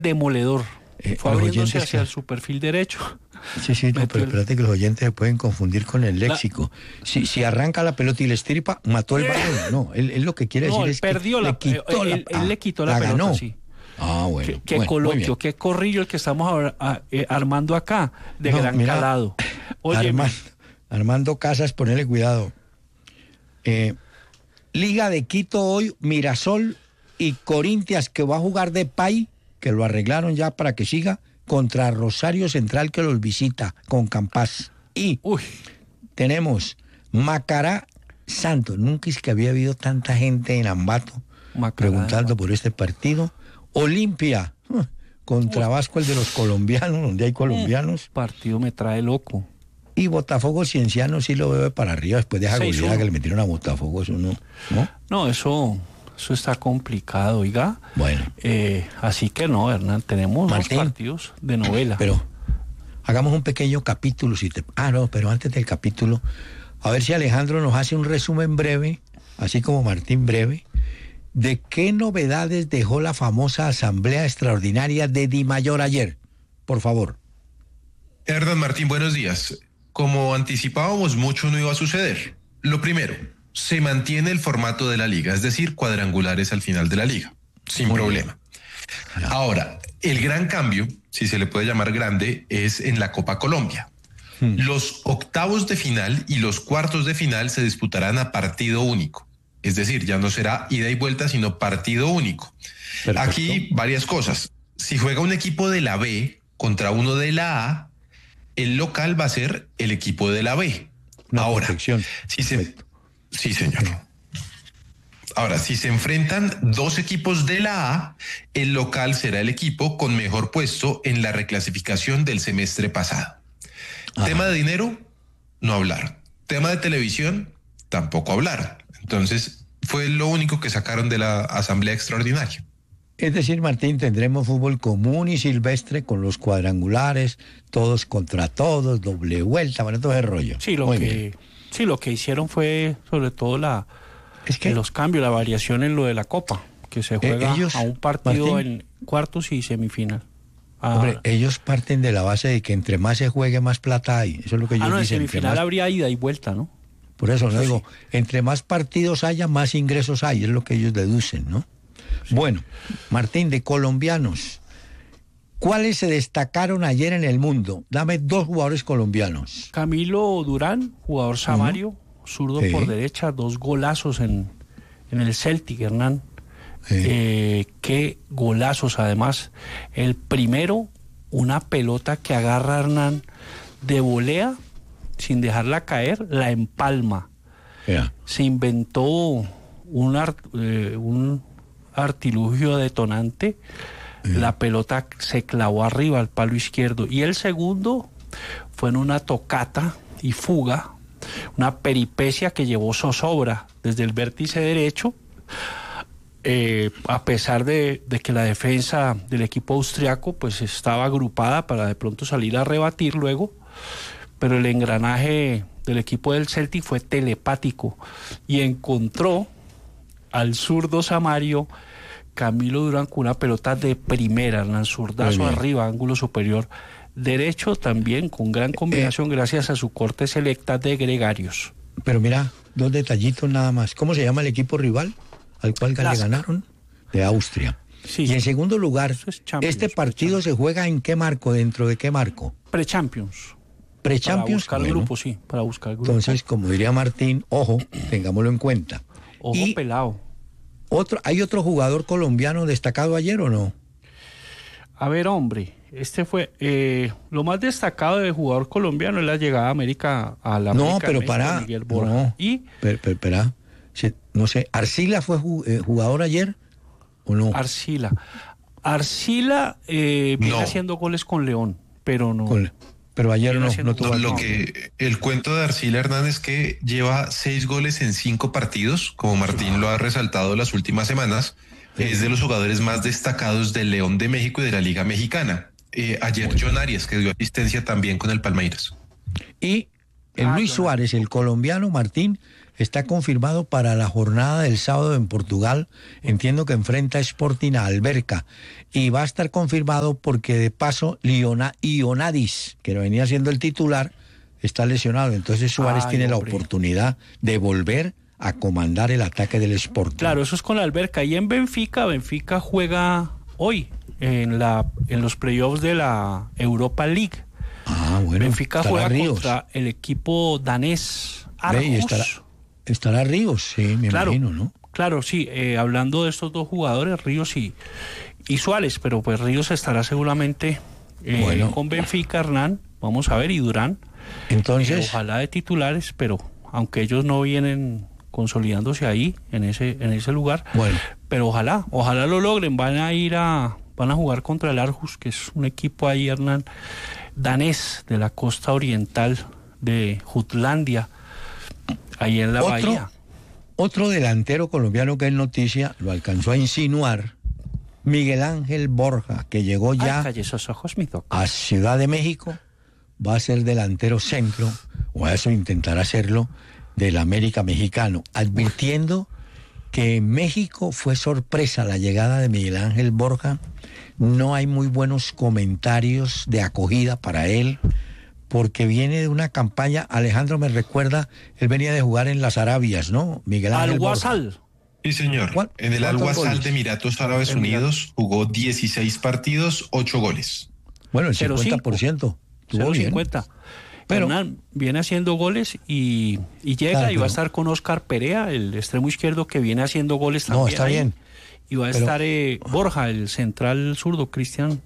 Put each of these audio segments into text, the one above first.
demoledor. Fue los abriéndose oyentes hacia su perfil derecho. Sí, no, pero espérate que los oyentes se pueden confundir con el léxico. Si arranca la pelota y le estripa, mató el balón. No, él lo que quiere decir es perdió que él le quitó la pelota, ganó. sí. Bueno. Qué coloquio, qué corrillo el que estamos armando acá, de gran mira, calado. Oye, Armando Casas, ponele cuidado. Liga de Quito hoy, Mirasol y Corinthians, que va a jugar de Pay, que lo arreglaron ya para que siga, contra Rosario Central, que los visita con Campas. Y tenemos Macará Santos. Nunca es que había habido tanta gente en Ambato preguntando por este partido. Olimpia contra Vasco, el de los colombianos, donde hay colombianos. Partido me trae loco. Y Botafogo Cienciano sí lo veo para arriba después de esa goleada que le metieron a Botafogo. Eso no, eso está complicado, oiga. Bueno. Así que no, Hernán, tenemos Martín, dos partidos de novela. Pero hagamos un pequeño capítulo. Pero antes del capítulo, a ver si Alejandro nos hace un resumen breve, así como Martín breve, de qué novedades dejó la famosa Asamblea Extraordinaria de Dimayor ayer. Por favor. Hernán, Martín, buenos días. Como anticipábamos, mucho no iba a suceder. Lo primero, se mantiene el formato de la liga, es decir, cuadrangulares al final de la liga, sin problema. Ahora, el gran cambio, si se le puede llamar grande, es en la Copa Colombia. Los octavos de final y los cuartos de final se disputarán a partido único. Es decir, ya no será ida y vuelta, sino partido único. Perfecto. Aquí varias cosas. Si juega un equipo de la B contra uno de la A, el local va a ser el equipo de la B. Ahora, sí, señor. Ahora, si se enfrentan dos equipos de la A, el local será el equipo con mejor puesto en la reclasificación del semestre pasado. Tema de dinero, no hablaron. Tema de televisión, tampoco hablaron. Entonces, fue lo único que sacaron de la Asamblea Extraordinaria. Es decir, Martín, tendremos fútbol común y silvestre con los cuadrangulares, todos contra todos, doble vuelta, bueno, todo ese rollo. Sí, lo que hicieron fue sobre todo los cambios, la variación en lo de la Copa, que se juega a un partido, Martín, en cuartos y semifinal. Hombre, ellos parten de la base de que entre más se juegue, más plata hay. Eso es lo que ellos dicen. En semifinal habría ida y vuelta, ¿no? Por eso no digo, entre más partidos haya, más ingresos hay, es lo que ellos deducen, ¿no? Sí. Bueno, Martín, de colombianos, ¿cuáles se destacaron ayer en el mundo? Dame dos jugadores colombianos. Camilo Durán, jugador samario, zurdo por derecha, 2 golazos en el Celtic, Hernán. Qué golazos, además. El primero, una pelota que agarra Hernán de volea, sin dejarla caer, la empalma. Se inventó un artilugio detonante. La pelota se clavó arriba al palo izquierdo. Y el segundo fue en una tocata y fuga, una peripecia que llevó zozobra desde el vértice derecho, a pesar de que la defensa del equipo austriaco pues estaba agrupada para de pronto salir a rebatir luego, pero el engranaje del equipo del Celtic fue telepático y encontró al zurdo samario Camilo Durán con una pelota de primera, Hernán, zurdazo arriba, ángulo superior derecho, también con gran combinación gracias a su corte selecta de gregarios. Pero mira, 2 detallitos nada más. ¿Cómo se llama el equipo rival al cual le ganaron? De Austria. Sí. Y en segundo lugar, ¿este partido se juega en qué marco? ¿Dentro de qué marco? Pre-Champions. Pre-Champions. Para buscar grupo, sí, para buscar grupo. Entonces, como diría Martín, ojo, tengámoslo en cuenta. Ojo pelado. ¿Hay otro jugador colombiano destacado ayer o no? A ver, hombre, este fue lo más destacado del jugador colombiano es la llegada a América a la No, América pero México, para. Miguel Borja. No, y espera. No sé, ¿Arcila fue jugador ayer o no? Arcila viene haciendo goles con León, pero no. Pero ayer no tuvo. El cuento de Arcila Hernández es que lleva 6 goles en 5 partidos, como Martín lo ha resaltado las últimas semanas. Es de los jugadores más destacados del León de México y de la Liga Mexicana. Ayer John Arias, que dio asistencia también con el Palmeiras. Y El Luis Suárez, el colombiano Martín, está confirmado para la jornada del sábado en Portugal. Entiendo que enfrenta a Sporting a Alberca. Y va a estar confirmado porque de paso Ionadis, que venía siendo el titular, está lesionado. Entonces Suárez tiene la oportunidad de volver a comandar el ataque del Sporting. Claro, eso es con la Alberca. Y en Benfica juega hoy en los playoffs de la Europa League. Bueno. Benfica juega contra el equipo danés Aarhus. Estará Ríos, sí, me imagino, ¿no? Claro, sí, hablando de estos dos jugadores, Ríos y Suárez, pero pues Ríos estará seguramente con Benfica, Hernán, vamos a ver, y Durán. Entonces, ojalá de titulares, pero aunque ellos no vienen consolidándose ahí, en ese lugar, pero ojalá lo logren. Van a jugar contra el Aarhus, que es un equipo ahí, Hernán, danés de la costa oriental de Jutlandia, ahí en la bahía. Otro delantero colombiano que es noticia, lo alcanzó a insinuar, Miguel Ángel Borja, que llegó ya a Ciudad de México, va a ser delantero centro, o a eso intentará hacerlo, del América mexicano, advirtiendo que en México fue sorpresa la llegada de Miguel Ángel Borja. No hay muy buenos comentarios de acogida para él, porque viene de una campaña. Alejandro me recuerda, él venía de jugar en las Arabias, ¿no? Miguel Ángel Al-Wasal. Sí, señor. En el Al-Wasal de Emiratos Árabes Unidos jugó 16 partidos, 8 goles. Bueno, el 50%. 0.50. Pero Hernán viene haciendo goles y llega y va a estar con Oscar Perea, el extremo izquierdo, que viene haciendo goles también. No, está bien. Y va a estar Borja, el central zurdo, Cristian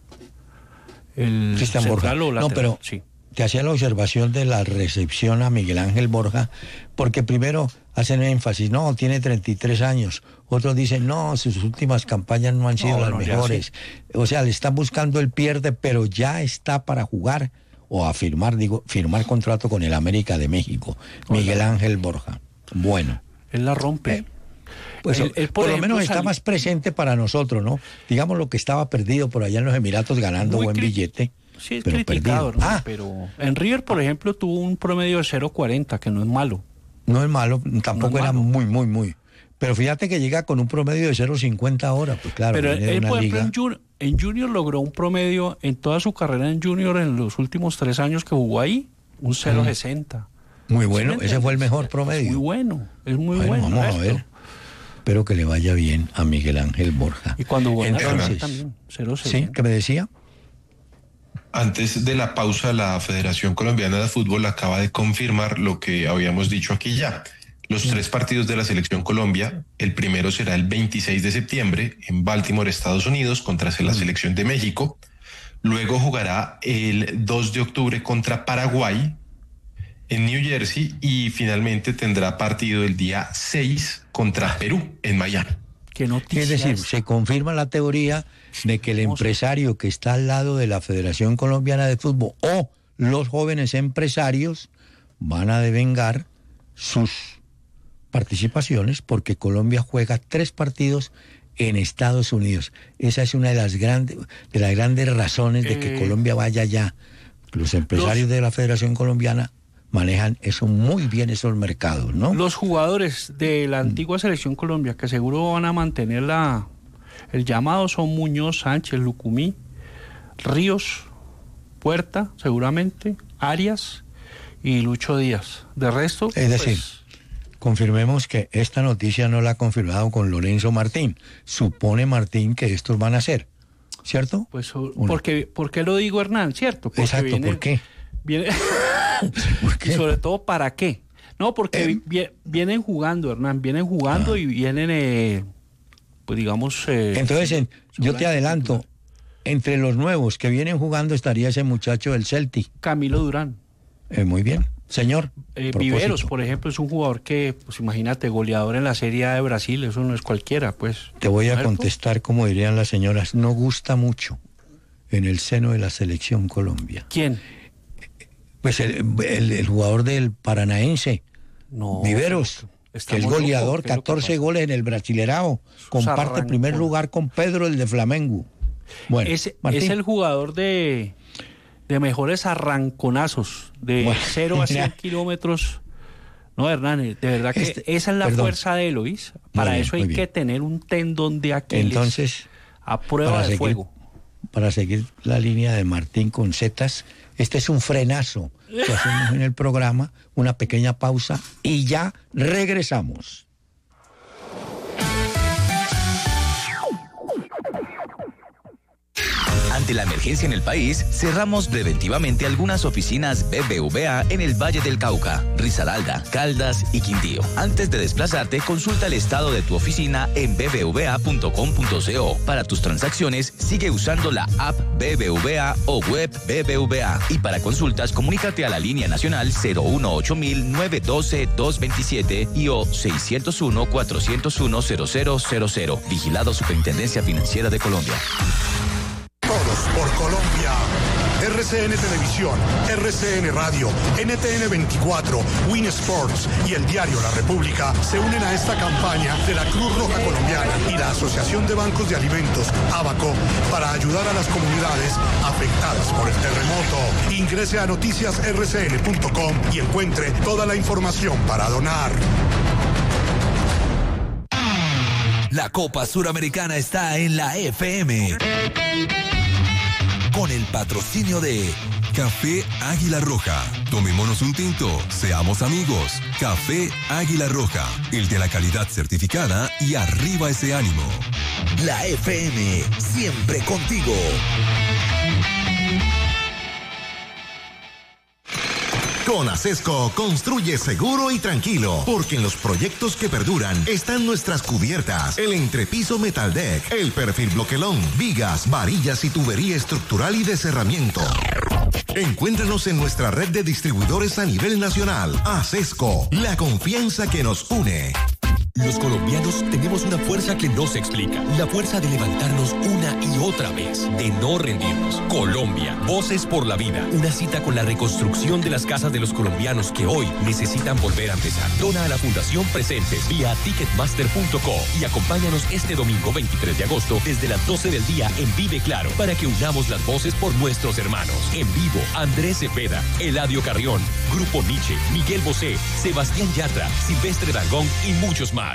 Borja. No, pero sí. Te hacía la observación de la recepción a Miguel Ángel Borja, porque primero hacen énfasis, no, tiene 33 años. Otros dicen, no, sus últimas campañas no han sido las mejores. O sea, le están buscando el pierde, pero ya está para jugar o a firmar contrato con el América de México. Miguel Ángel Borja. Bueno. Él la rompe. Pues él, por lo menos está más presente para nosotros, ¿no? Digamos lo que estaba perdido por allá en los Emiratos ganando buen billete. Sí, es pero criticado, ¿no? Pero en River, por ejemplo, tuvo un promedio de 0.40, que no es malo. No es malo, tampoco era muy. Pero fíjate que llega con un promedio de 0.50 ahora, pues claro. Pero él, por ejemplo, en Junior logró un promedio, en toda su carrera en Junior, en los últimos 3 años que jugó ahí, un 0.60. Muy bueno, ese fue el mejor promedio. Es muy bueno. Vamos a ver. Espero que le vaya bien a Miguel Ángel Borja. Y cuando jugó entonces también, 0.60. ¿Sí? ¿Qué me decía? Antes de la pausa, la Federación Colombiana de Fútbol acaba de confirmar lo que habíamos dicho aquí ya. Los 3 partidos de la Selección Colombia, el primero será el 26 de septiembre en Baltimore, Estados Unidos, contra la Selección de México. Luego jugará el 2 de octubre contra Paraguay en New Jersey y finalmente tendrá partido el día 6 contra Perú en Miami. ¿Qué noticia es decir, se confirma la teoría de que el empresario que está al lado de la Federación Colombiana de Fútbol o los jóvenes empresarios van a devengar sus participaciones porque Colombia juega 3 partidos en Estados Unidos. Esa es una de las grandes razones de que Colombia vaya allá. Los empresarios de la Federación Colombiana manejan eso muy bien, esos mercados, ¿no? Los jugadores de la antigua Selección Colombia, que seguro van a mantener el llamado, son Muñoz, Sánchez, Lucumí, Ríos, Puerta, seguramente, Arias y Lucho Díaz. De resto, es decir, confirmemos que esta noticia no la ha confirmado con Lorenzo Martín. Supone Martín que estos van a ser, ¿cierto? Pues, ¿por qué lo digo, Hernán? ¿Cierto? Porque exacto, ¿por qué? ¿Por qué? Y sobre todo, ¿para qué? No, porque vienen jugando, Hernán, y vienen, pues digamos... Entonces, yo te adelanto, entre los nuevos que vienen jugando estaría ese muchacho del Celtic. Camilo Durán. Muy bien, señor. Viveros, por ejemplo, es un jugador que, pues imagínate, goleador en la Serie A de Brasil, eso no es cualquiera, pues. Te voy a contestar como dirían las señoras, no gusta mucho en el seno de la Selección Colombia. ¿Quién? Pues el jugador del Paranaense, Viveros, que es goleador, 14 goles en el Brasilerao, comparte el primer lugar con Pedro, el de Flamengo. Bueno, es el jugador de de mejores arranconazos de 0 a 100 kilómetros. No, Hernán, de verdad que esa es la fuerza de él, ¿oís? Para eso hay que tener un tendón de Aquiles. Entonces, a prueba de fuego. Para seguir la línea de Martín con setas, este es un frenazo que hacemos en el programa, una pequeña pausa y ya regresamos. Ante la emergencia en el país, cerramos preventivamente algunas oficinas BBVA en el Valle del Cauca, Risaralda, Caldas y Quindío. Antes de desplazarte, consulta el estado de tu oficina en bbva.com.co. Para tus transacciones, sigue usando la app BBVA o web BBVA. Y para consultas, comunícate a la línea nacional 018-912-227 y o 601-401-0000. Vigilado Superintendencia Financiera de Colombia. Todos por Colombia. RCN Televisión, RCN Radio, NTN 24, Win Sports y el diario La República se unen a esta campaña de la Cruz Roja Colombiana y la Asociación de Bancos de Alimentos, ABACO, para ayudar a las comunidades afectadas por el terremoto. Ingrese a noticiasrcn.com y encuentre toda la información para donar. La Copa Suramericana está en la FM. Con el patrocinio de Café Águila Roja. Tomémonos un tinto, seamos amigos. Café Águila Roja, el de la calidad certificada y arriba ese ánimo. La FM, siempre contigo. Con Acesco, construye seguro y tranquilo, porque en los proyectos que perduran están nuestras cubiertas, el entrepiso metal deck, el perfil bloquelón, vigas, varillas y tubería estructural y de cerramiento. Encuéntranos en nuestra red de distribuidores a nivel nacional. Acesco, la confianza que nos une. Los colombianos tenemos una fuerza que no se explica. La fuerza de levantarnos una y otra vez, de no rendirnos. Colombia, Voces por la Vida. Una cita con la reconstrucción de las casas de los colombianos que hoy necesitan volver a empezar. Dona a la Fundación Presentes vía ticketmaster.co y acompáñanos este domingo 23 de agosto desde las 12 del día en Vive Claro para que unamos las voces por nuestros hermanos. En vivo, Andrés Cepeda, Eladio Carrión, Grupo Nietzsche, Miguel Bosé, Sebastián Yatra, Silvestre Dangond y muchos más.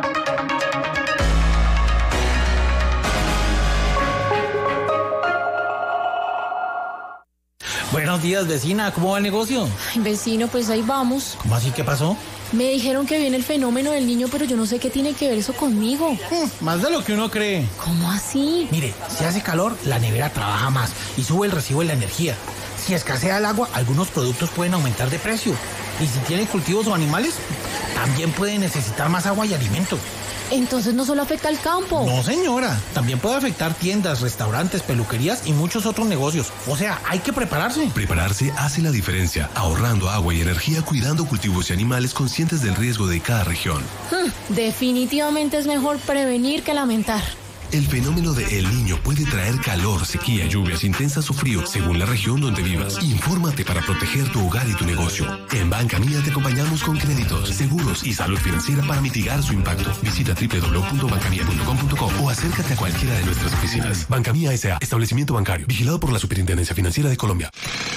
Buenos días, vecina, ¿cómo va el negocio? Ay, vecino, pues ahí vamos. ¿Cómo así? ¿Qué pasó? Me dijeron que viene el fenómeno del niño, pero yo no sé qué tiene que ver eso conmigo. Más de lo que uno cree. ¿Cómo así? Mire, si hace calor, la nevera trabaja más y sube el recibo de la energía. Si escasea el agua, algunos productos pueden aumentar de precio. Y si tienen cultivos o animales, también pueden necesitar más agua y alimento. Entonces no solo afecta al campo. No, señora. También puede afectar tiendas, restaurantes, peluquerías y muchos otros negocios. O sea, hay que prepararse. Prepararse hace la diferencia, ahorrando agua y energía, cuidando cultivos y animales, conscientes del riesgo de cada región. Definitivamente es mejor prevenir que lamentar. El fenómeno de El Niño puede traer calor, sequía, lluvias intensas o frío, según la región donde vivas. Infórmate para proteger tu hogar y tu negocio. En Banca Mía te acompañamos con créditos, seguros y salud financiera para mitigar su impacto. Visita www.bancamia.com.co o acércate a cualquiera de nuestras oficinas. Banca Mía S.A., establecimiento bancario, vigilado por la Superintendencia Financiera de Colombia.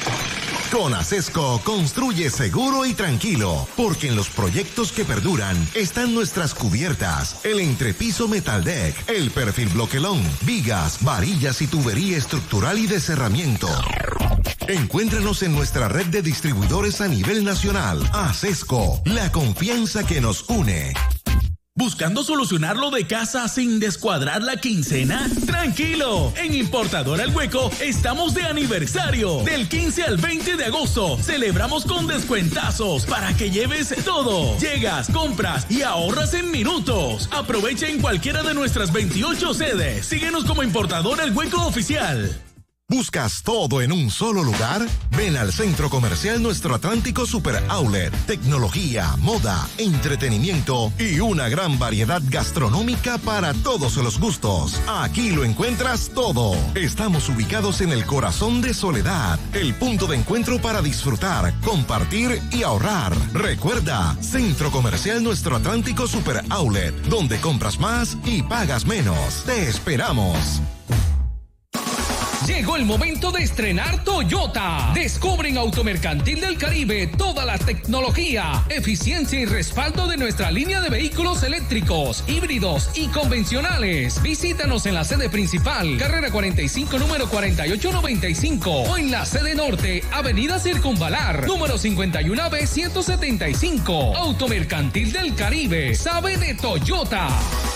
Con Acesco, construye seguro y tranquilo, porque en los proyectos que perduran están nuestras cubiertas, el entrepiso metal deck, el perfil bloquelón, vigas, varillas y tubería estructural y de cerramiento. Encuéntranos en nuestra red de distribuidores a nivel nacional. Acesco, la confianza que nos une. ¿Buscando solucionarlo de casa sin descuadrar la quincena? ¡Tranquilo! En Importadora El Hueco estamos de aniversario. Del 15 al 20 de agosto celebramos con descuentazos para que lleves todo. Llegas, compras y ahorras en minutos. Aprovecha en cualquiera de nuestras 28 sedes. Síguenos como Importadora El Hueco Oficial. ¿Buscas todo en un solo lugar? Ven al Centro Comercial Nuestro Atlántico Super Outlet. Tecnología, moda, entretenimiento y una gran variedad gastronómica para todos los gustos. Aquí lo encuentras todo. Estamos ubicados en el corazón de Soledad, el punto de encuentro para disfrutar, compartir y ahorrar. Recuerda, Centro Comercial Nuestro Atlántico Super Outlet, donde compras más y pagas menos. Te esperamos. Llegó el momento de estrenar Toyota. Descubre en Automercantil del Caribe toda la tecnología, eficiencia y respaldo de nuestra línea de vehículos eléctricos, híbridos y convencionales. Visítanos en la sede principal, carrera 45, número 4895, o en la sede norte, avenida Circunvalar, número 51B 175. Automercantil del Caribe, sabe de Toyota.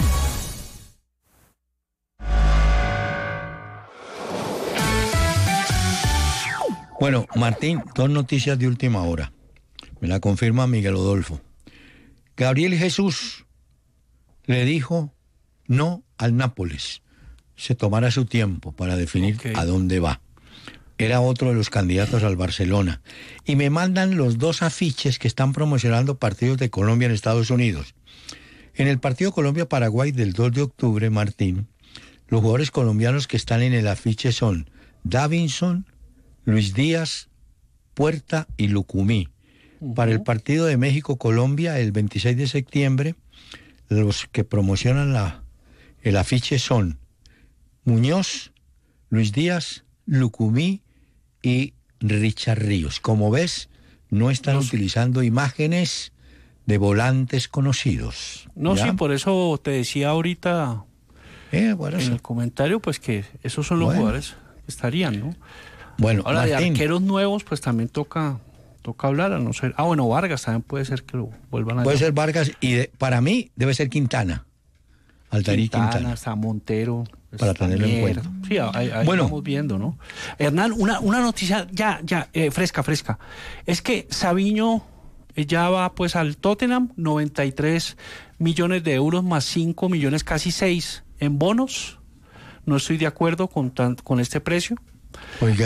Bueno, Martín, 2 noticias de última hora. Me la confirma Miguel Odolfo. Gabriel Jesús le dijo no al Nápoles. Se tomará su tiempo para definir a dónde va. Era otro de los candidatos al Barcelona. Y me mandan los 2 afiches que están promocionando partidos de Colombia en Estados Unidos. En el partido Colombia-Paraguay del 2 de octubre, Martín, los jugadores colombianos que están en el afiche son Davinson, Luis Díaz, Puerta y Lucumí. Para el partido de México-Colombia, el 26 de septiembre, los que promocionan el afiche son Muñoz, Luis Díaz, Lucumí y Richard Ríos. Como ves, no están utilizando imágenes de volantes conocidos. No, ¿ya? sí, por eso te decía ahorita en el comentario, pues que esos son los jugadores que estarían, ¿no? Bueno, ahora Martín, de arqueros nuevos, pues también toca hablar, a no ser... bueno, Vargas también puede ser que lo vuelvan a... Puede ser Vargas y para mí debe ser Quintana. Altair Quintana. Está Montero. Para tenerlo en cuenta. Sí, ahí bueno, estamos viendo, ¿no? Hernán, una noticia fresca. Es que Savinho ya va pues al Tottenham, 93 millones de euros más 5 millones, casi 6 en bonos. No estoy de acuerdo con este precio. Oiga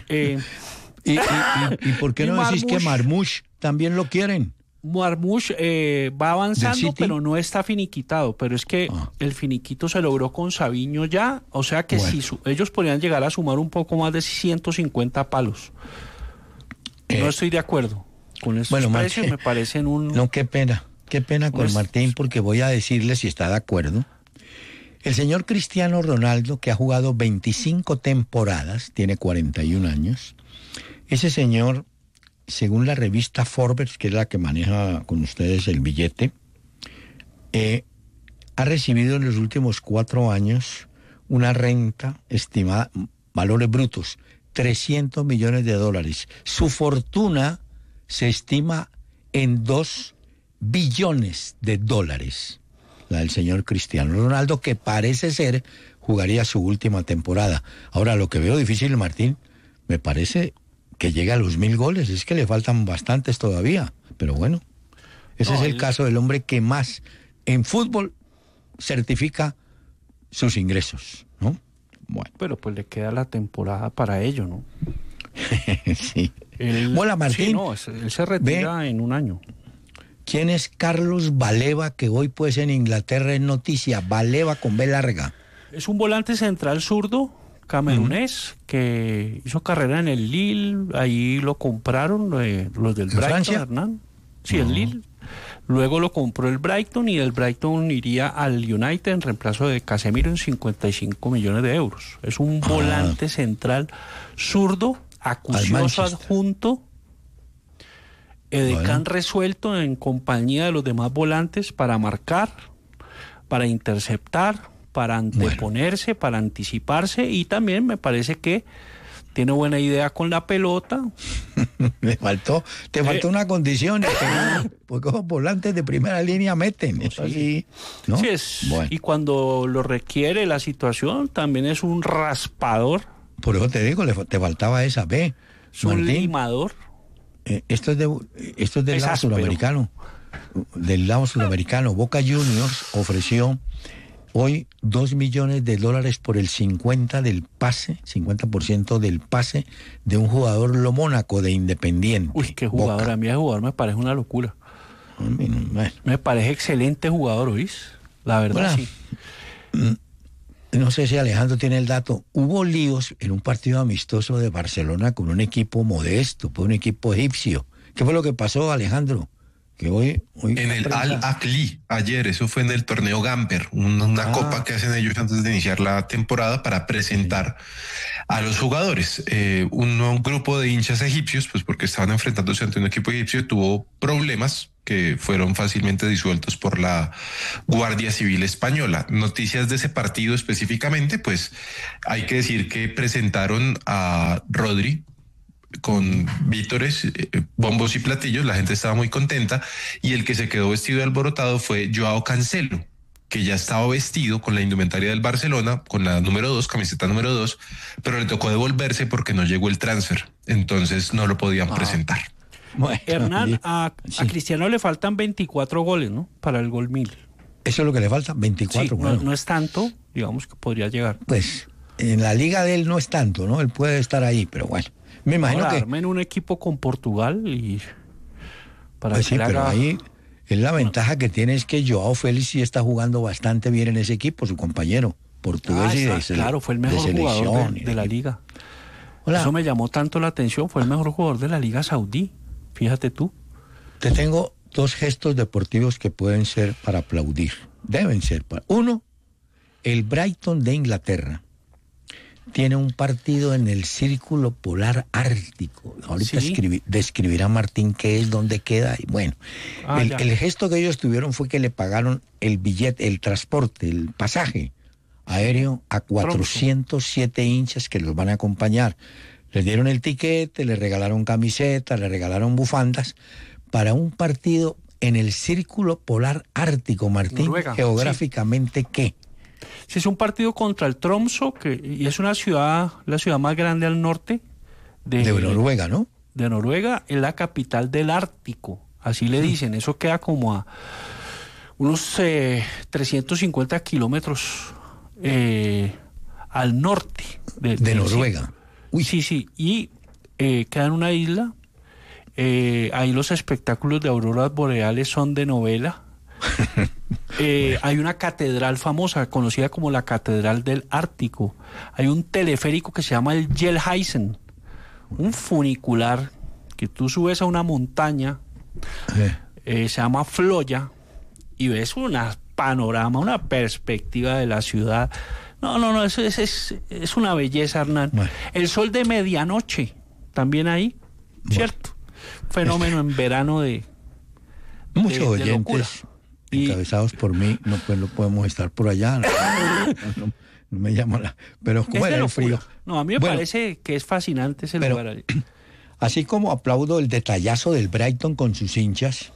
¿Y por qué no decís que Marmoush también lo quieren? Marmoush va avanzando, pero no está finiquitado. Pero es que el finiquito se logró con Savinho ya. O sea que si ellos podrían llegar a sumar un poco más de 150 palos. No estoy de acuerdo con esos precios. Me parecen un... No, qué pena con Martín, porque voy a decirle si está de acuerdo. El señor Cristiano Ronaldo, que ha jugado 25 temporadas, tiene 41 años. Ese señor, según la revista Forbes, que es la que maneja con ustedes el billete, ha recibido en los últimos 4 años una renta estimada, valores brutos, $300 millones. Su fortuna se estima en $2 billones. La del señor Cristiano Ronaldo, que parece ser jugaría su última temporada. Ahora, lo que veo difícil, Martín, me parece que llegue a los 1.000 goles. Es que le faltan bastantes todavía. Pero bueno, ese es el caso del hombre que más en fútbol certifica sus ingresos, ¿no? Bueno. Pero pues le queda la temporada para ello, ¿no? Sí. Hola, Martín. Sí, no, él se retira en un año. ¿Quién es Carlos Baleva, que hoy pues en Inglaterra es noticia? Baleva con B larga. Es un volante central zurdo, camerunés, que hizo carrera en el Lille. Ahí lo compraron los del Brighton, Hernán. Sí, el Lille. Luego lo compró el Brighton y el Brighton iría al United en reemplazo de Casemiro en 55 millones de euros. Es un volante central zurdo, acucioso adjunto, edecán resuelto en compañía de los demás volantes para marcar, para interceptar, para anteponerse, para anticiparse, y también me parece que tiene buena idea con la pelota. Te faltó una condición, porque los volantes de primera línea meten, eso así, ¿no? Sí y cuando lo requiere la situación, también es un raspador. Por eso te digo, te faltaba esa B. Es un limador. Esto es del lado sudamericano. Del lado sudamericano. Boca Juniors ofreció hoy $2 millones por el 50% del pase de un jugador Mónaco de Independiente. Uy, qué jugador. Boca. A mí ese jugador me parece una locura. Me parece excelente jugador, ¿oís? La verdad, sí. No sé si Alejandro tiene el dato. Hubo líos en un partido amistoso de Barcelona con un equipo modesto, un equipo egipcio. ¿Qué fue lo que pasó, Alejandro? Que hoy en el Al-Ahly ayer, eso fue en el torneo Gamper, una copa que hacen ellos antes de iniciar la temporada para presentar a los jugadores. Un grupo de hinchas egipcios, pues porque estaban enfrentándose ante un equipo egipcio, tuvo problemas que fueron fácilmente disueltos por la Guardia Civil Española. Noticias de ese partido específicamente, pues hay que decir que presentaron a Rodri con vítores, bombos y platillos, la gente estaba muy contenta, y el que se quedó vestido y alborotado fue Joao Cancelo, que ya estaba vestido con la indumentaria del Barcelona, con la número 2, camiseta número 2, pero le tocó devolverse porque no llegó el transfer, entonces no lo podían presentar. Bueno, Hernán, a Cristiano le faltan 24 goles, ¿no? Para el gol 1000. Eso es lo que le falta, 24. Sí, no es tanto, digamos que podría llegar. Pues en la liga de él no es tanto, ¿no? Él puede estar ahí, pero bueno. Me imagino ahora, que armen un equipo con Portugal y para pues que sí, pero haga... ahí es la ventaja que tiene, es que Joao Félix sí está jugando bastante bien en ese equipo, su compañero portugués claro, fue el mejor jugador de la liga. Hola. Eso me llamó tanto la atención, fue el mejor jugador de la liga saudí, fíjate tú. Te tengo dos gestos deportivos que pueden ser para aplaudir, deben ser para... Uno, el Brighton de Inglaterra tiene un partido en el Círculo Polar Ártico. Ahorita describirá Martín qué es, dónde queda. Y bueno, el gesto que ellos tuvieron fue que le pagaron el billete, el transporte, el pasaje aéreo a 407 hinchas que los van a acompañar. Les dieron el tiquete, les regalaron camisetas, les regalaron bufandas para un partido en el Círculo Polar Ártico, Martín. Noruega, geográficamente, sí. ¿Qué? Si es un partido contra el Tromsø, y es una ciudad, la ciudad más grande al norte de Noruega, ¿no? De Noruega, es la capital del Ártico, así le dicen. Eso queda como a unos 350 kilómetros al norte de Noruega. Uy. Sí, y queda en una isla. Ahí los espectáculos de auroras boreales son de novela. Hay una catedral famosa conocida como la Catedral del Ártico. Hay un teleférico que se llama el Jelheisen, un funicular que tú subes a una montaña, se llama Floya, y ves una panorama, una perspectiva de la ciudad. No, eso es una belleza, Hernán. Bueno. El sol de medianoche también ahí, ¿cierto? Fenómeno en verano de muchos oyentes encabezados por mí, no podemos estar por allá. No me llama la... Pero como era el frío. No, a mí me parece que es fascinante ese lugar ahí. Así como aplaudo el detallazo del Brighton con sus hinchas,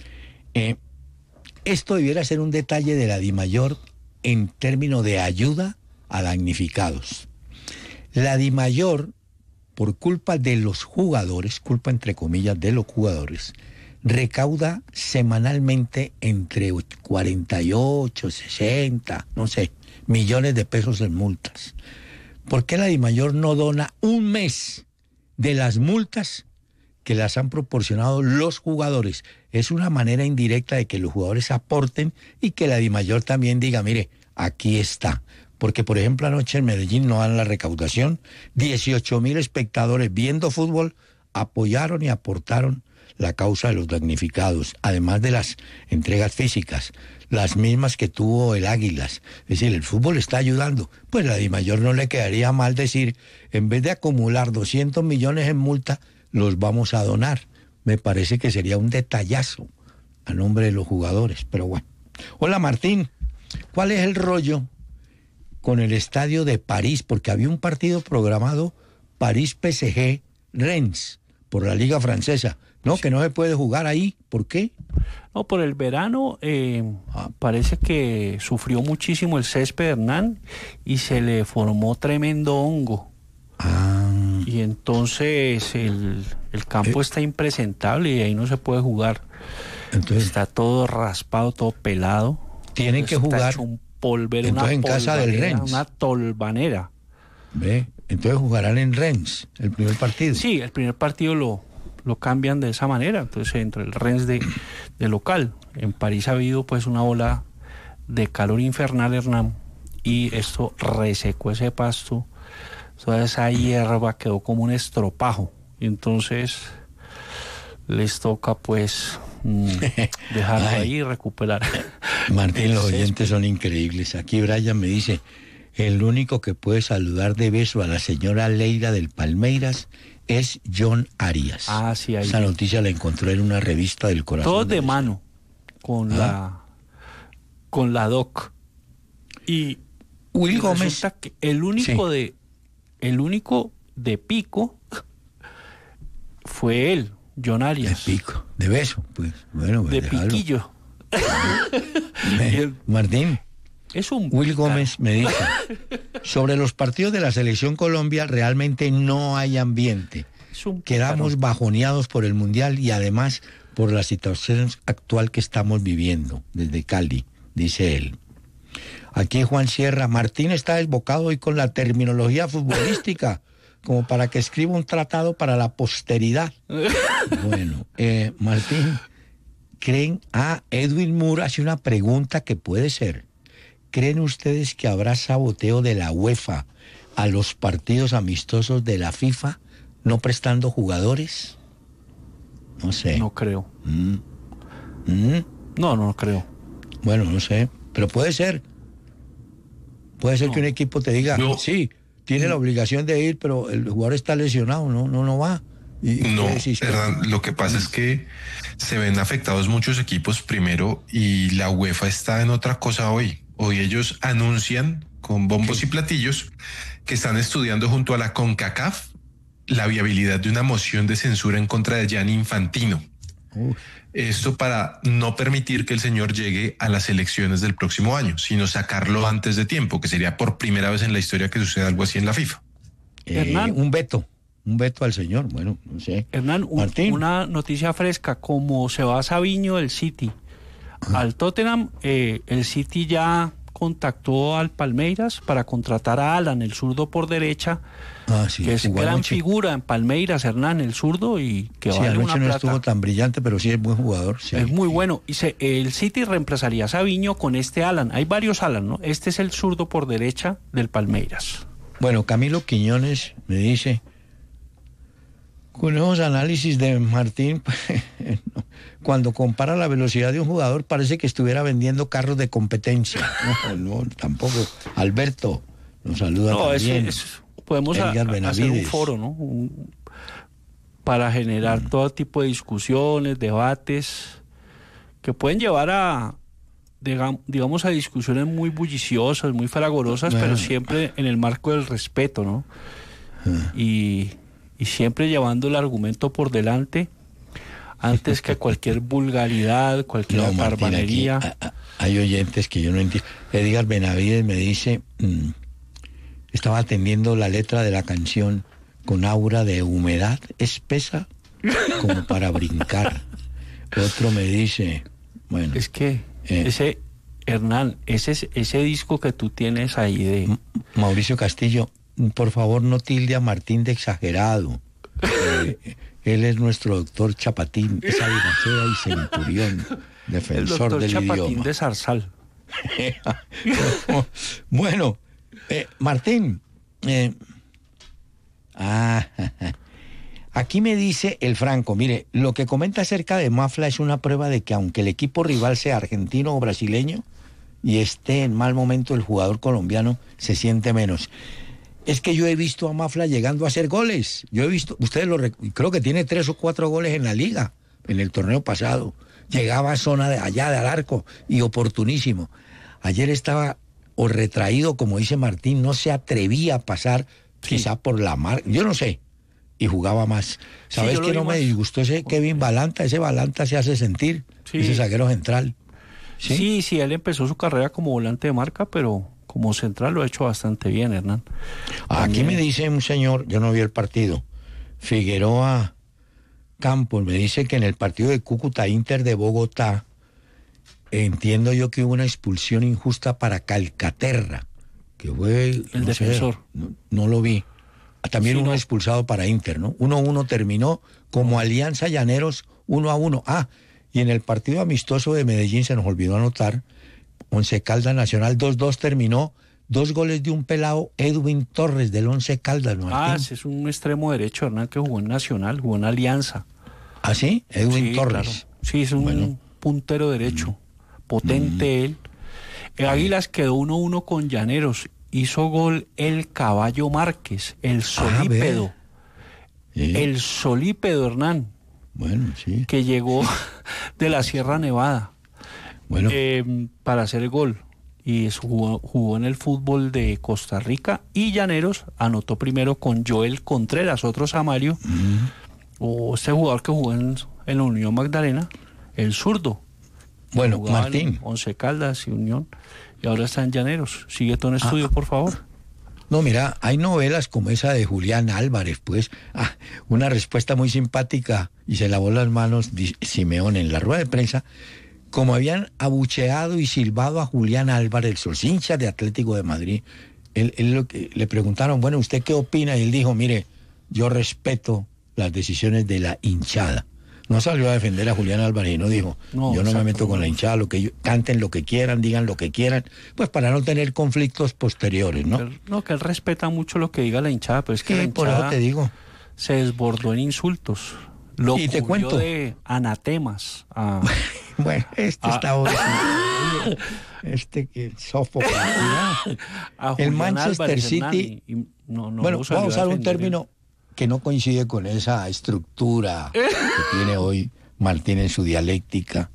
esto debiera ser un detalle de la DIMAYOR en términos de ayuda a damnificados. La DIMAYOR, por culpa de los jugadores, culpa entre comillas de los jugadores, recauda semanalmente entre 48, 60, no sé, millones de pesos en multas. ¿Por qué la DIMAYOR no dona un mes de las multas que las han proporcionado los jugadores? Es una manera indirecta de que los jugadores aporten y que la DIMAYOR también diga, mire, aquí está. Porque, por ejemplo, anoche en Medellín no dan la recaudación. 18,000 espectadores viendo fútbol apoyaron y aportaron la causa de los damnificados, además de las entregas físicas, las mismas que tuvo el Águilas. Es decir, el fútbol está ayudando. Pues la DIMAYOR no le quedaría mal decir, en vez de acumular 200 millones en multa, los vamos a donar. Me parece que sería un detallazo a nombre de los jugadores, pero bueno. Hola Martín, ¿cuál es el rollo con el estadio de París? Porque había un partido programado, París-PSG Rennes, por la Liga Francesa. No, que no se puede jugar ahí. ¿Por qué? No, por el verano parece que sufrió muchísimo el césped, Hernán, y se le formó tremendo hongo. Y entonces el campo está impresentable y ahí no se puede jugar. Entonces, está todo raspado, todo pelado. Tienen que jugar. Hecho un polvero, entonces en casa del Rennes. Una tolvanera. Ve, entonces jugarán en Rennes el primer partido. Sí, el primer partido lo cambian de esa manera. Entonces entre el Rennes de local. En París ha habido pues una ola de calor infernal, Hernán, y esto resecó ese pasto. Toda esa hierba quedó como un estropajo. Y entonces les toca pues dejarlo ahí y recuperar. Martín, los oyentes son increíbles. Aquí Brian me dice, el único que puede saludar de beso a la señora Leira del Palmeiras es John Arias. Ah, sí, ahí. Esa noticia la encontró en una revista del Corazón. Todos de mano, con la doc. Y Will Gómez, que el único de pico fue él, John Arias. De pico, de beso, pues. Bueno, pues de déjalo. piquillo. Martín, es un Will Gómez me dice, sobre los partidos de la Selección Colombia realmente no hay ambiente. Quedamos bajoneados por el Mundial y además por la situación actual que estamos viviendo desde Cali, dice él. Aquí Juan Sierra, Martín está desbocado hoy con la terminología futbolística, como para que escriba un tratado para la posteridad. Bueno, Martín, ¿creen? Edwin Moore hace una pregunta que puede ser. ¿Creen ustedes que habrá saboteo de la UEFA a los partidos amistosos de la FIFA no prestando jugadores? No sé. No creo. No creo. Bueno, no sé, pero puede ser. Puede ser que un equipo te diga, sí, tiene la obligación de ir, pero el jugador está lesionado, no va. Hernán, lo que pasa es que se ven afectados muchos equipos primero y la UEFA está en otra cosa hoy. Hoy ellos anuncian con bombos y platillos que están estudiando junto a la CONCACAF la viabilidad de una moción de censura en contra de Gianni Infantino. Esto para no permitir que el señor llegue a las elecciones del próximo año, sino sacarlo antes de tiempo, que sería por primera vez en la historia que suceda algo así en la FIFA. Hernán, un veto al señor, bueno, no sé. Hernán, una noticia fresca, como se va Savinho del City al Tottenham, el City ya contactó al Palmeiras para contratar a Alan, el zurdo por derecha, que es gran figura en Palmeiras, Hernán, el zurdo, y que vale una plata. No estuvo tan brillante, pero sí es buen jugador. Sí. Es muy bueno. Y el City reemplazaría a Savinho con este Alan. Hay varios Alan, ¿no? Este es el zurdo por derecha del Palmeiras. Bueno, Camilo Quiñones me dice, con esos análisis de Martín, cuando compara la velocidad de un jugador parece que estuviera vendiendo carros de competencia. No, tampoco. Alberto nos saluda también. Podemos hacer un foro, ¿no? Para generar todo tipo de discusiones, debates, que pueden llevar a, digamos, a discusiones muy bulliciosas, muy fragorosas, pero siempre en el marco del respeto, ¿no? Y siempre llevando el argumento por delante antes que cualquier vulgaridad, cualquier barbanería. Hay oyentes que yo no entiendo. Edgar Benavides me dice, estaba atendiendo la letra de la canción con aura de humedad espesa como para brincar. Otro me dice, bueno. Es que Hernán, ese disco que tú tienes ahí de... Mauricio Castillo, por favor no tilde a Martín de exagerado. Él es nuestro doctor Chapatín, es albacea y centurión, defensor del Chapatín idioma. De Zarzal. Bueno, Martín, aquí me dice el Franco, mire, lo que comenta acerca de Mafla es una prueba de que aunque el equipo rival sea argentino o brasileño y esté en mal momento, el jugador colombiano se siente menos. Es que yo he visto a Mafla llegando a hacer goles. Yo he visto, creo que tiene 3 o 4 goles en la liga, en el torneo pasado. Llegaba a zona de allá del arco y oportunísimo. Ayer estaba o retraído, como dice Martín, no se atrevía a pasar quizá por la marca, yo no sé, y jugaba más. ¿Sabes qué no me disgustó ese Kevin Balanta? Ese Balanta se hace sentir, ese zaguero central. Sí, él empezó su carrera como volante de marca, pero como central lo ha hecho bastante bien, Hernán. Aquí me dice un señor, yo no vi el partido, Figueroa Campos, me dice que en el partido de Cúcuta Inter de Bogotá, entiendo yo que hubo una expulsión injusta para Calcaterra, que fue... El defensor. No lo vi. También uno expulsado para Inter, ¿no? 1-1 terminó como Alianza Llaneros 1-1. Y en el partido amistoso de Medellín se nos olvidó anotar, Once Caldas Nacional 2-2 terminó, 2 goles de un pelado, Edwin Torres del Once Caldas. Ese es un extremo derecho, Hernán, que jugó en Nacional, jugó en Alianza. ¿Ah, sí? Edwin Torres. Claro. Sí, es un puntero derecho, potente él. Águilas quedó 1-1 con Llaneros. Hizo gol el Caballo Márquez, el solípedo. El solípedo, Hernán. Bueno, sí. Que llegó de la Sierra Nevada para hacer el gol. Y jugó en el fútbol de Costa Rica. Y Llaneros anotó primero con Joel Contreras, otro samario. O este jugador que jugó en la Unión Magdalena, el zurdo. Bueno, Martín. Once Caldas y Unión. Y ahora está en Llaneros. Sigue todo en estudio, por favor. No, mira, hay novelas como esa de Julián Álvarez, pues. Una respuesta muy simpática y se lavó las manos Simeone en la rueda de prensa. Como habían abucheado y silbado a Julián Álvarez, el hincha de Atlético de Madrid, le preguntaron, bueno, ¿usted qué opina? Y él dijo, mire, yo respeto las decisiones de la hinchada. No salió a defender a Julián Álvarez y no dijo, yo no me meto con la hinchada, canten lo que quieran, digan lo que quieran, pues para no tener conflictos posteriores, ¿no? Que él respeta mucho lo que diga la hinchada, pero es que la hinchada, por eso te digo, se desbordó en insultos. Y te cuento de anatemas. Bueno, está hoy. Que Sófocles. El Manchester Álvarez, City. Bueno, vamos a usar un término que no coincide con esa estructura que tiene hoy Martín en su dialéctica.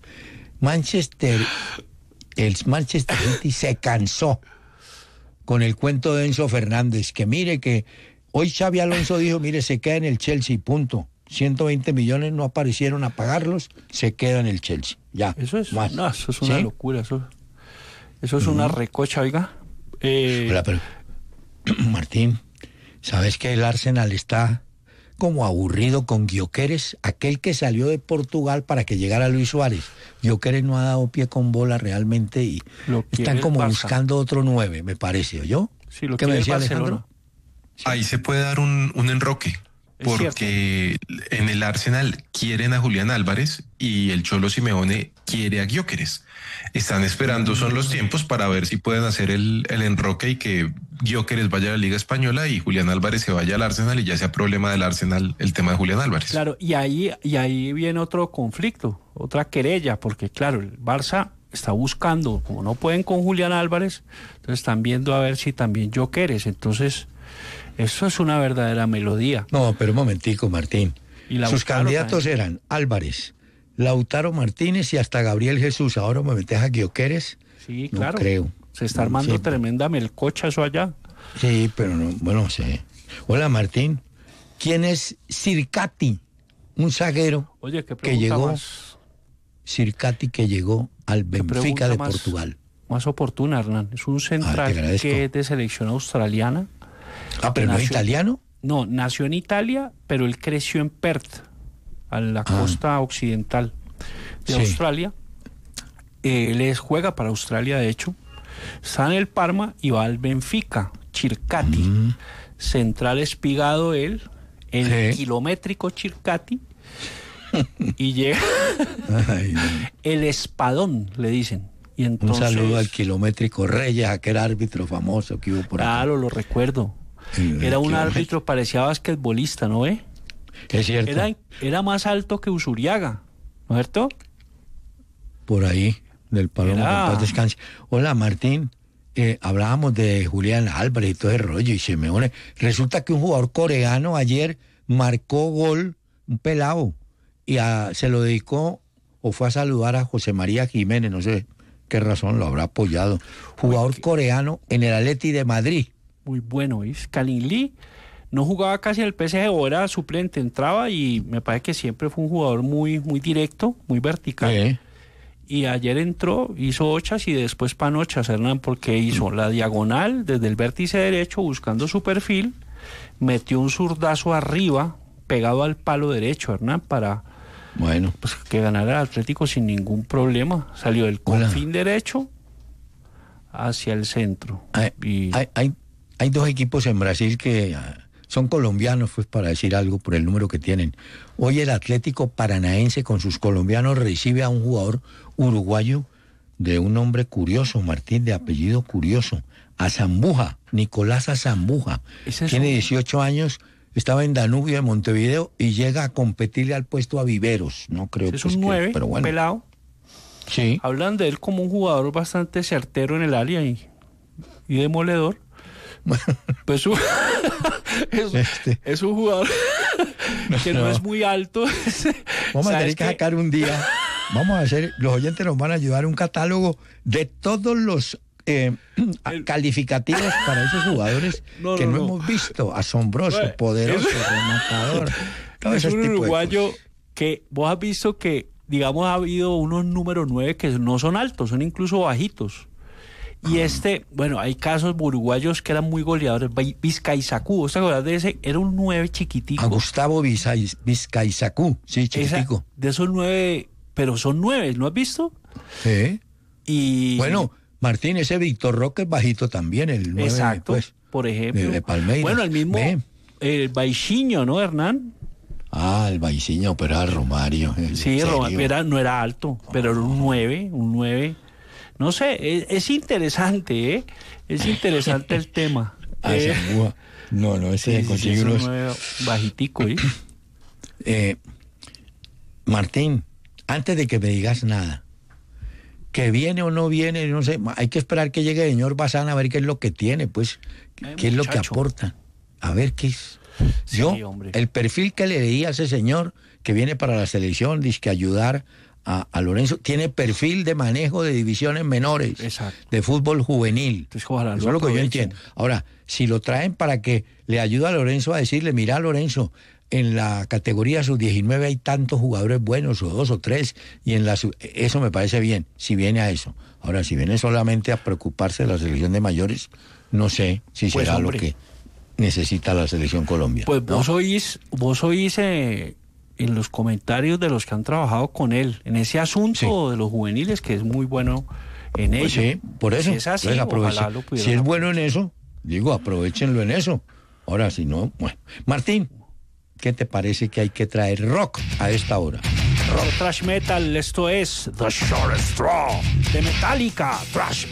El Manchester City se cansó con el cuento de Enzo Fernández, que mire que hoy Xabi Alonso dijo, mire, se queda en el Chelsea, punto. 120 millones no aparecieron a pagarlos, se queda en el Chelsea. Ya. Eso es una locura, eso es una recocha, oiga. Hola, pero Martín, ¿sabes que el Arsenal está como aburrido con Gyökeres, aquel que salió de Portugal para que llegara Luis Suárez? Gyökeres no ha dado pie con bola realmente y están como buscando otro 9, me parece, ¿oyó? Sí, lo ¿Qué me decía Alejandro? Ahí se puede dar un enroque. Porque en el Arsenal quieren a Julián Álvarez y el Cholo Simeone quiere a Gyökeres. Están esperando, son los tiempos para ver si pueden hacer el enroque y que Gyökeres vaya a la Liga Española y Julián Álvarez se vaya al Arsenal y ya sea problema del Arsenal el tema de Julián Álvarez. Claro, y ahí viene otro conflicto, otra querella, porque claro, el Barça está buscando, como no pueden con Julián Álvarez, entonces están viendo a ver si también Gyökeres, entonces eso es una verdadera melodía. No, pero un momentico, Martín. Sus candidatos eran Álvarez, Lautaro Martínez y hasta Gabriel Jesús. Ahora me metes a Gyökeres. Sí, claro. No creo. Se está armando tremenda melcocha eso allá. Sí, pero no, bueno, sé. Hola, Martín. ¿Quién es Circati? Un zaguero. Oye, ¿qué que llegó más? Circati, que llegó al Benfica de Portugal. Más oportuna, Hernán. Es un central que es de selección australiana. ¿Pero no es italiano? No, nació en Italia, pero él creció en Perth, a la costa occidental de Australia. Él juega para Australia, de hecho. Está en el Parma y va al Benfica. Circati. Central espigado él, el kilométrico Circati. Y llega el espadón, le dicen. Y entonces, un saludo al kilométrico Reyes, aquel árbitro famoso que hubo por acá. Claro, lo recuerdo. Era un árbitro, parecía basquetbolista, ¿no ve? Es cierto. Era más alto que Usuriaga, ¿no es cierto? Por ahí, del Palomo, que en paz descanse. Hola, Martín. Hablábamos de Julián Álvarez y todo ese rollo y Simeone. Resulta que un jugador coreano ayer marcó gol, un pelado, y se lo dedicó o fue a saludar a José María Jiménez, no sé qué razón lo habrá apoyado. Jugador coreano en el Atleti de Madrid. Muy bueno, ¿ves? Kalin Lee no jugaba casi al PSG, o era suplente, entraba y me parece que siempre fue un jugador muy, muy directo, muy vertical. Y ayer entró, hizo ochas y después panochas, Hernán, porque hizo la diagonal desde el vértice derecho buscando su perfil, metió un zurdazo arriba, pegado al palo derecho, Hernán, para pues, que ganara el Atlético sin ningún problema. Salió del confín derecho hacia el centro. Hay dos equipos en Brasil que son colombianos, pues para decir algo por el número que tienen. Hoy el Atlético Paranaense con sus colombianos recibe a un jugador uruguayo de un nombre curioso, Martín, de apellido curioso, Azambuja, Nicolás Azambuja. Tiene 18 años, estaba en Danubio de Montevideo y llega a competirle al puesto a Viveros. No creo que es un 9, pero bueno. pelado. Sí. Hablan de él como un jugador bastante certero en el área y demoledor. Pues es un jugador que no es muy alto. Vamos a tener que sacar un día. Vamos a hacer, los oyentes nos van a ayudar un catálogo de todos los calificativos para esos jugadores no hemos visto. Asombroso, poderoso, rematador. Es un uruguayo que vos has visto que, digamos, ha habido unos números 9 que no son altos, son incluso bajitos. Y hay casos uruguayos que eran muy goleadores. Vizcaizacú, ¿te acuerdas de ese? Era un 9 chiquitico. A Gustavo Vizcaizacú, sí, chiquitico. De esos 9, pero son 9, ¿no has visto? Sí. Y bueno, Martín, ese Víctor Roque es bajito también, el 9. Exacto, pues, por ejemplo. De Palmeiras. Bueno, el mismo, el Baixinho, ¿no, Hernán? El Baixinho, pero era Romario. Sí, no era alto, pero era un 9. No sé, es interesante, ¿eh? Es interesante el tema. Ese consigue unos... bajitico, Martín, antes de que me digas nada, que viene o no viene, no sé, hay que esperar que llegue el señor Bazán a ver qué es lo que tiene, pues, qué es lo que aporta. A ver qué es. El perfil que le leí a ese señor que viene para la selección, dice que ayudar a Lorenzo, tiene perfil de manejo de divisiones menores, de fútbol juvenil. Entonces, eso es lo que yo entiendo. Ahora, si lo traen para que le ayude a Lorenzo a decirle, mira, Lorenzo, en la categoría sub-19 hay tantos jugadores buenos, o 2 o 3, y eso me parece bien, si viene a eso. Ahora, si viene solamente a preocuparse de la selección de mayores, no sé si será lo que necesita la selección Colombia. Pues vos oís en los comentarios de los que han trabajado con él, en ese asunto de los juveniles, que es muy bueno en ello. Sí, por eso. Si es así, si es bueno en eso, aprovechenlo en eso. Ahora, si no, bueno. Martín, ¿qué te parece que hay que traer rock a esta hora? Rock Thrash Metal, esto es The Short Straw de Metallica, Thrash